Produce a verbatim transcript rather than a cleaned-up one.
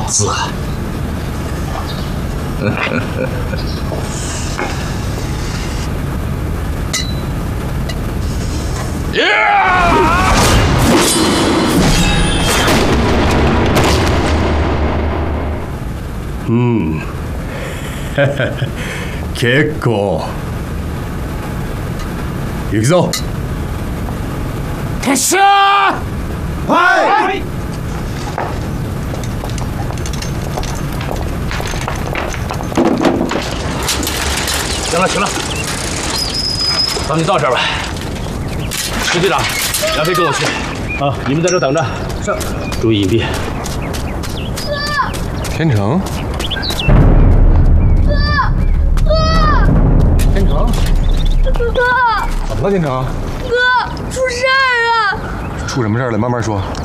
子！ うん。結構。行くぞ。 撤収！ はい。 行了行了，咱们就到这儿吧。石队长，杨飞跟我去。啊，你们在这等着。是。注意隐蔽。 天成。 天成， 哥，怎么了？天成， 哥，出事儿了！ 出什么事儿了？慢慢说。